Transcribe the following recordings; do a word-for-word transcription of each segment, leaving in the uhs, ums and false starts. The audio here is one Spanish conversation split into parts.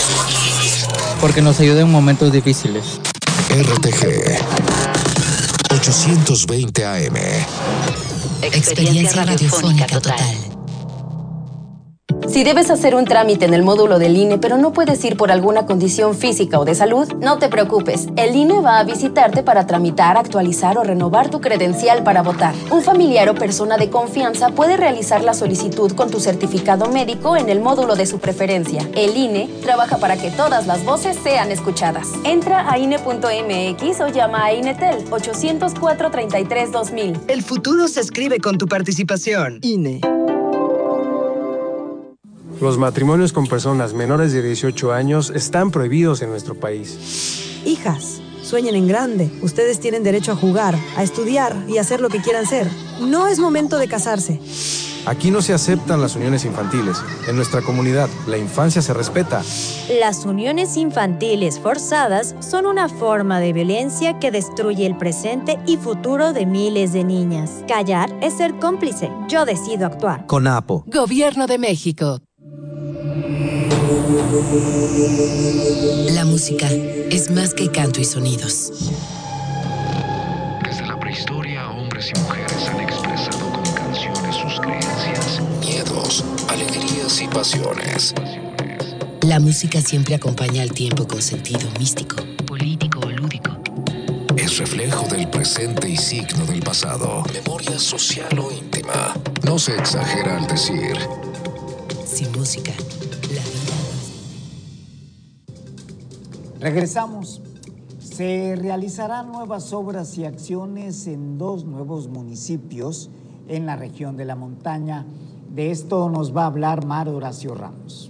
Porque nos ayuda en momentos difíciles. R T G ochocientos veinte A M. Experiencia radiofónica total. Si debes hacer un trámite en el módulo del I N E, pero no puedes ir por alguna condición física o de salud, no te preocupes. El I N E va a visitarte para tramitar, actualizar o renovar tu credencial para votar. Un familiar o persona de confianza puede realizar la solicitud con tu certificado médico en el módulo de su preferencia. El I N E trabaja para que todas las voces sean escuchadas. Entra a I N E punto M X o llama a INETEL ochocientos cuatro, treinta y tres, dos mil. El futuro se escribe con tu participación. I N E. Los matrimonios con personas menores de dieciocho años están prohibidos en nuestro país. Hijas, sueñen en grande. Ustedes tienen derecho a jugar, a estudiar y a hacer lo que quieran ser. No es momento de casarse. Aquí no se aceptan las uniones infantiles. En nuestra comunidad, la infancia se respeta. Las uniones infantiles forzadas son una forma de violencia que destruye el presente y futuro de miles de niñas. Callar es ser cómplice. Yo decido actuar. CONAPO. Gobierno de México. La música es más que canto y sonidos. Desde la prehistoria, hombres y mujeres han expresado con canciones sus creencias, miedos, alegrías y pasiones. La música siempre acompaña al tiempo con sentido místico, político o lúdico. Es reflejo del presente y signo del pasado. Memoria social o íntima. No se exagera al decir: sin música, la vida. Regresamos. Se realizarán nuevas obras y acciones en dos nuevos municipios en la región de la montaña. De esto nos va a hablar Mar Horacio Ramos.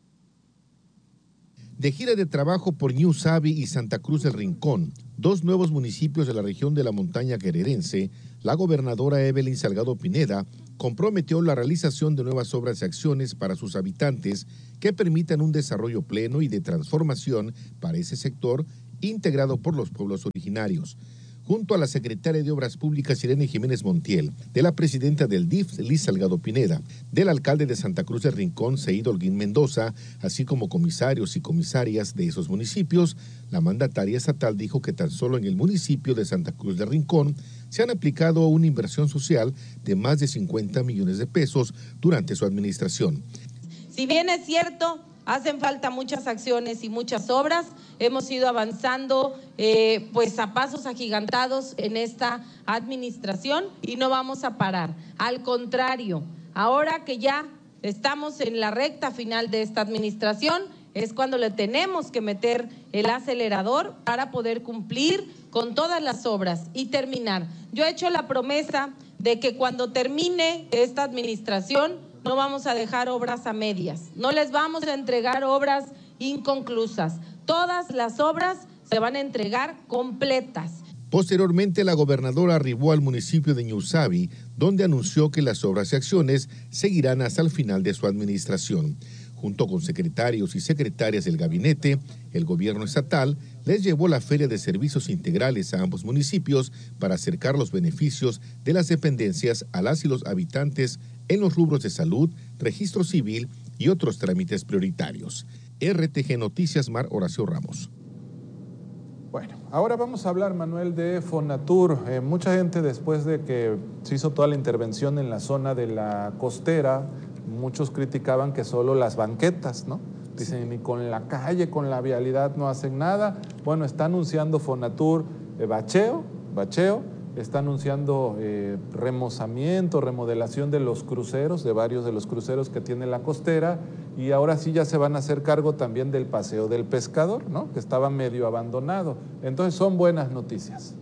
De gira de trabajo por New Sabi y Santa Cruz del Rincón, dos nuevos municipios de la región de la montaña guerrerense, la gobernadora Evelyn Salgado Pineda comprometió la realización de nuevas obras y acciones para sus habitantes que permitan un desarrollo pleno y de transformación para ese sector integrado por los pueblos originarios. Junto a la secretaria de Obras Públicas Irene Jiménez Montiel, de la presidenta del D I F, Liz Salgado Pineda, del alcalde de Santa Cruz del Rincón, Seído Holguín Mendoza, así como comisarios y comisarias de esos municipios, la mandataria estatal dijo que tan solo en el municipio de Santa Cruz del Rincón se han aplicado una inversión social de más de cincuenta millones de pesos durante su administración. Si bien es cierto, hacen falta muchas acciones y muchas obras, hemos ido avanzando eh, pues a pasos agigantados en esta administración y no vamos a parar. Al contrario, ahora que ya estamos en la recta final de esta administración, es cuando le tenemos que meter el acelerador para poder cumplir con todas las obras y terminar. Yo he hecho la promesa de que cuando termine esta administración no vamos a dejar obras a medias, no les vamos a entregar obras inconclusas. Todas las obras se van a entregar completas. Posteriormente, la gobernadora arribó al municipio de Ñusabi, donde anunció que las obras y acciones seguirán hasta el final de su administración. Junto con secretarios y secretarias del gabinete, el gobierno estatal les llevó la Feria de Servicios Integrales a ambos municipios para acercar los beneficios de las dependencias a las y los habitantes en los rubros de salud, registro civil y otros trámites prioritarios. R T G Noticias, Mar Horacio Ramos. Bueno, ahora vamos a hablar, Manuel, de Fonatur. Eh, mucha gente, después de que se hizo toda la intervención en la zona de la costera, muchos criticaban que solo las banquetas, ¿no? Dicen, ni con la calle, con la vialidad no hacen nada. Bueno, está anunciando Fonatur eh, bacheo, bacheo, está anunciando eh, remozamiento, remodelación de los cruceros, de varios de los cruceros que tiene la costera, y ahora sí ya se van a hacer cargo también del paseo del pescador, ¿no? Que estaba medio abandonado. Entonces son buenas noticias.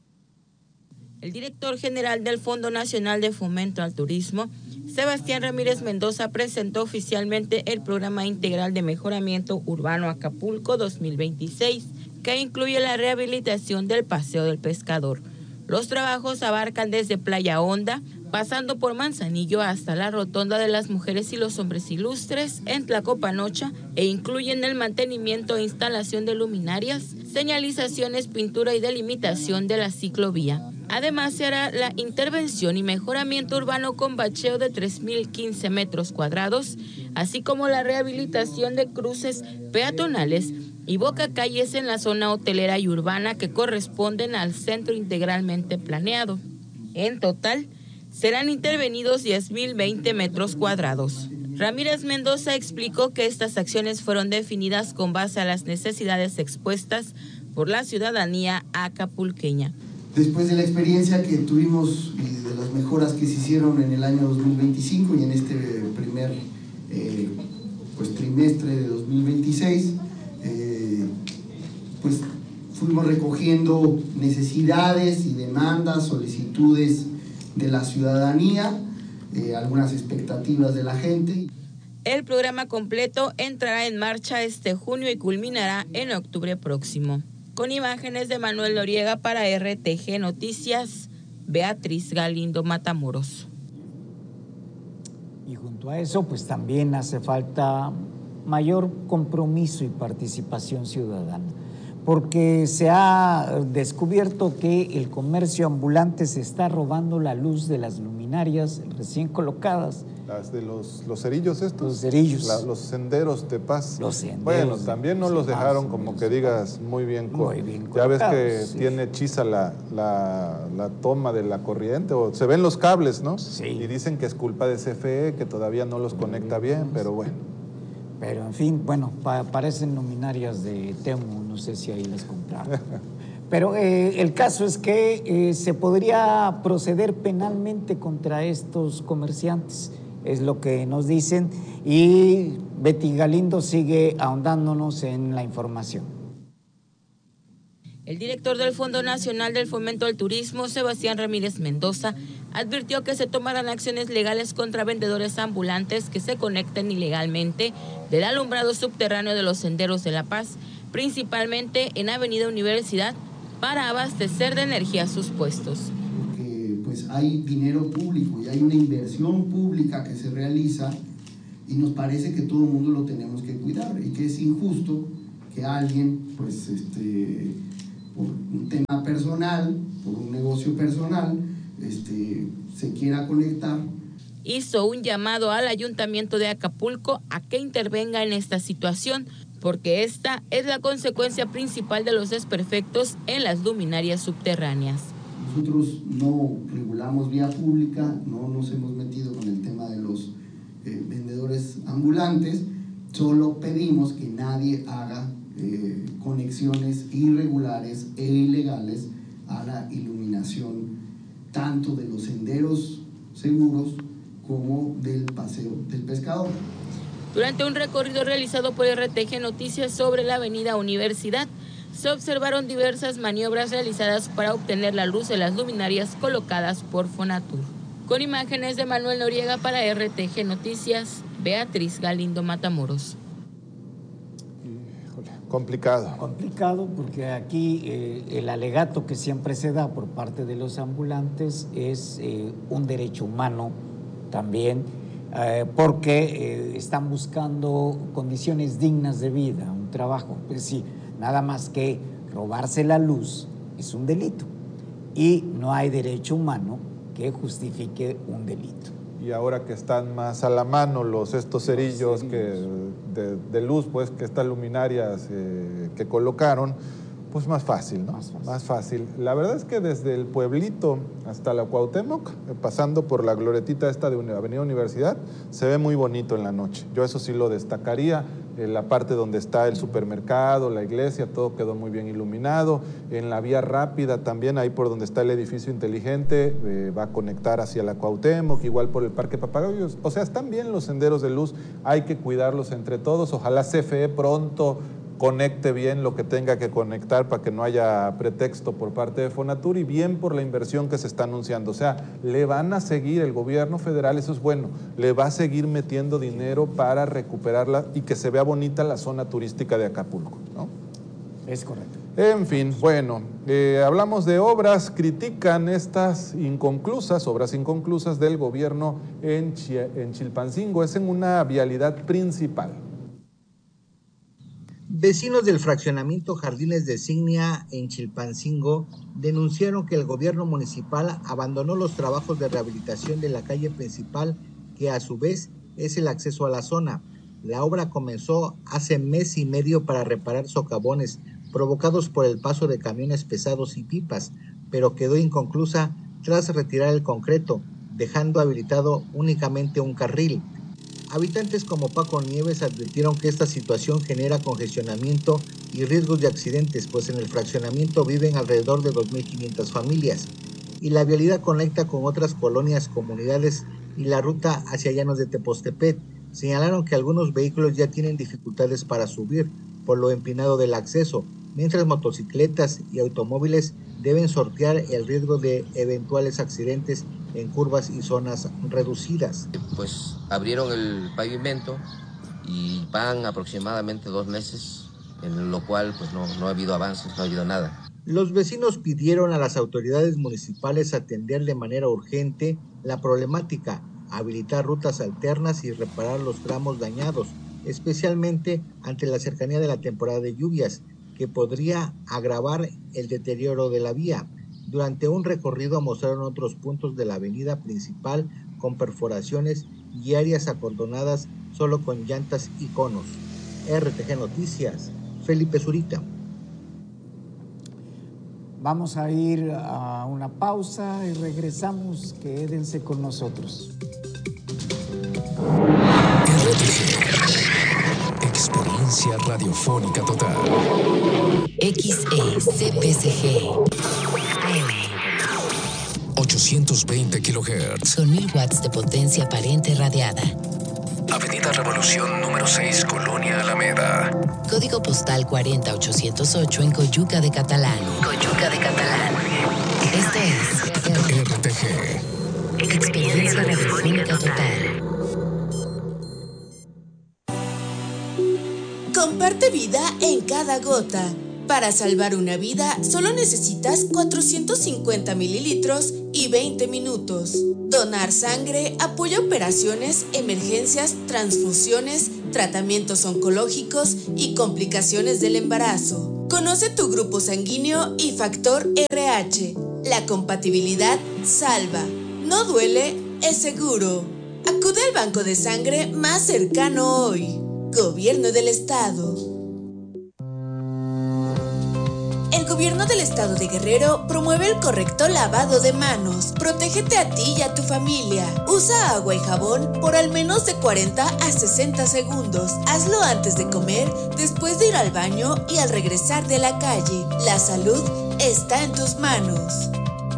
El director general del Fondo Nacional de Fomento al Turismo, Sebastián Ramírez Mendoza, presentó oficialmente el Programa Integral de Mejoramiento Urbano Acapulco dos mil veintiséis, que incluye la rehabilitación del Paseo del Pescador. Los trabajos abarcan desde Playa Honda, pasando por Manzanillo hasta la Rotonda de las Mujeres y los Hombres Ilustres en Tlacopanocha, e incluyen el mantenimiento e instalación de luminarias, señalizaciones, pintura y delimitación de la ciclovía. Además, se hará la intervención y mejoramiento urbano con bacheo de tres mil quince metros cuadrados, así como la rehabilitación de cruces peatonales y bocacalles en la zona hotelera y urbana que corresponden al centro integralmente planeado. En total, serán intervenidos diez mil veinte metros cuadrados. Ramírez Mendoza explicó que estas acciones fueron definidas con base a las necesidades expuestas por la ciudadanía acapulqueña. Después de la experiencia que tuvimos y de las mejoras que se hicieron en el año dos mil veinticinco y en este primer eh, pues, trimestre de dos mil veintiséis, eh, pues fuimos recogiendo necesidades y demandas, solicitudes de la ciudadanía, eh, algunas expectativas de la gente. El programa completo entrará en marcha este junio y culminará en octubre próximo. Con imágenes de Manuel Noriega para R T G Noticias, Beatriz Galindo Matamoros. Y junto a eso, pues también hace falta mayor compromiso y participación ciudadana, porque se ha descubierto que el comercio ambulante se está robando la luz de las luminarias recién colocadas. Las de los, los cerillos estos. Los cerillos. La, los senderos de paz. Los senderos. Bueno, también no de los dejaron paz, como que digas muy bien. Muy bien ya ves que sí. tiene hechiza la, la, la toma de la corriente, o se ven los cables, ¿no? Sí. Y dicen que es culpa de C F E, que todavía no los conecta bien, pero bueno. Pero en fin, bueno, pa parecen luminarias de Temu, no sé si ahí las compraron. Pero eh, el caso es que eh, se podría proceder penalmente contra estos comerciantes, es lo que nos dicen, y Betty Galindo sigue ahondándonos en la información. El director del Fondo Nacional del Fomento al Turismo, Sebastián Ramírez Mendoza, advirtió que se tomarán acciones legales contra vendedores ambulantes que se conecten ilegalmente del alumbrado subterráneo de los senderos de La Paz, principalmente en Avenida Universidad, para abastecer de energía sus puestos. Porque pues hay dinero público y hay una inversión pública que se realiza y nos parece que todo el mundo lo tenemos que cuidar y que es injusto que alguien, pues este, por un tema personal, por un negocio personal, este, se quiera conectar. Hizo un llamado al Ayuntamiento de Acapulco a que intervenga en esta situación, porque esta es la consecuencia principal de los desperfectos en las luminarias subterráneas. Nosotros no regulamos vía pública, no nos hemos metido con el tema de los eh, vendedores ambulantes, solo pedimos que nadie haga eh, conexiones irregulares e ilegales a la iluminación tanto de los senderos seguros como del paseo del pescador. Durante un recorrido realizado por R T G Noticias sobre la avenida Universidad, se observaron diversas maniobras realizadas para obtener la luz de las luminarias colocadas por Fonatur. Con imágenes de Manuel Noriega para R T G Noticias, Beatriz Galindo Matamoros. Complicado. Complicado porque aquí eh, el alegato que siempre se da por parte de los ambulantes es eh, un derecho humano también, eh, porque eh, están buscando condiciones dignas de vida, un trabajo. Es decir, nada más que robarse la luz es un delito y no hay derecho humano que justifique un delito. Y ahora que están más a la mano los estos cerillos que de, de luz, pues que estas luminarias eh, que colocaron, pues más fácil, ¿no? Más fácil. Más fácil. La verdad es que desde el pueblito hasta la Cuauhtémoc, eh, pasando por la glorietita esta de Avenida Universidad, se ve muy bonito en la noche. Yo eso sí lo destacaría. En la parte donde está el supermercado, la iglesia, todo quedó muy bien iluminado. En la vía rápida también, ahí por donde está el edificio inteligente, eh, va a conectar hacia la Cuauhtémoc, igual por el Parque Papagayos. O sea, están bien los senderos de luz, hay que cuidarlos entre todos. Ojalá C F E pronto conecte bien lo que tenga que conectar para que no haya pretexto por parte de Fonatur, y bien por la inversión que se está anunciando. O sea, le van a seguir, el gobierno federal, eso es bueno, le va a seguir metiendo dinero para recuperarla y que se vea bonita la zona turística de Acapulco, ¿no? Es correcto. En fin, bueno, eh, hablamos de obras, critican estas inconclusas, obras inconclusas del gobierno en, Chi en Chilpancingo, es en una vialidad principal. Vecinos del fraccionamiento Jardines de Signia en Chilpancingo denunciaron que el gobierno municipal abandonó los trabajos de rehabilitación de la calle principal, que a su vez es el acceso a la zona. La obra comenzó hace mes y medio para reparar socavones provocados por el paso de camiones pesados y pipas, pero quedó inconclusa tras retirar el concreto, dejando habilitado únicamente un carril. Habitantes como Paco Nieves advirtieron que esta situación genera congestionamiento y riesgos de accidentes, pues en el fraccionamiento viven alrededor de dos mil quinientas familias y la vialidad conecta con otras colonias, comunidades y la ruta hacia Llanos de Tepoztepec. Señalaron que algunos vehículos ya tienen dificultades para subir por lo empinado del acceso, mientras motocicletas y automóviles deben sortear el riesgo de eventuales accidentes en curvas y zonas reducidas. Pues abrieron el pavimento y van aproximadamente dos meses, en lo cual pues no, no ha habido avances, no ha habido nada. Los vecinos pidieron a las autoridades municipales atender de manera urgente la problemática, habilitar rutas alternas y reparar los tramos dañados, especialmente ante la cercanía de la temporada de lluvias, que podría agravar el deterioro de la vía. Durante un recorrido mostraron otros puntos de la avenida principal con perforaciones y áreas acordonadas solo con llantas y conos. R T G Noticias, Felipe Zurita. Vamos a ir a una pausa y regresamos. Quédense con nosotros. R T G, experiencia radiofónica total. X E C P C G ochocientos veinte kilohertz. Con mil watts de potencia aparente radiada. Avenida Revolución número seis, Colonia Alameda. Código postal cuarenta mil ochocientos ocho en Coyuca de Catalán. Coyuca de Catalán. Esto es R T G, experiencia radiofónica total. Comparte vida en cada gota. Para salvar una vida, solo necesitas cuatrocientos cincuenta mililitros y veinte minutos. Donar sangre apoya operaciones, emergencias, transfusiones, tratamientos oncológicos y complicaciones del embarazo. Conoce tu grupo sanguíneo y factor R H. La compatibilidad salva. No duele, es seguro. Acude al banco de sangre más cercano hoy. Gobierno del Estado. El Gobierno del Estado de Guerrero promueve el correcto lavado de manos. Protégete a ti y a tu familia. Usa agua y jabón por al menos de cuarenta a sesenta segundos. Hazlo antes de comer, después de ir al baño y al regresar de la calle. La salud está en tus manos.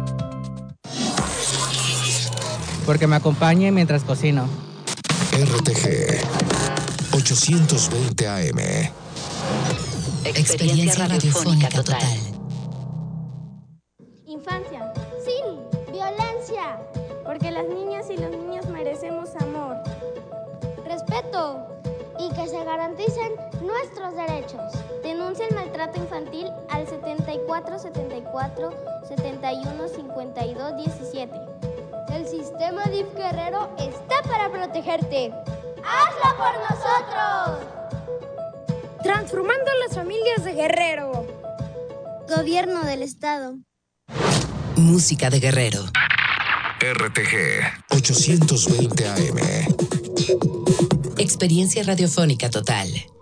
Porque me acompañe mientras cocino. R T G, ochocientos veinte A M. Experiencia radiofónica total. Infancia, sin violencia, porque las niñas y los niños merecemos amor, respeto y que se garanticen nuestros derechos. Denuncia el maltrato infantil al setenta y cuatro setenta y cuatro setenta y uno cincuenta y dos diecisiete. El sistema D I F Guerrero está para protegerte. ¡Hazlo por nosotros! Transformando las familias de Guerrero. Gobierno del Estado. Música de Guerrero. R T G, ochocientos veinte A M. Experiencia radiofónica total.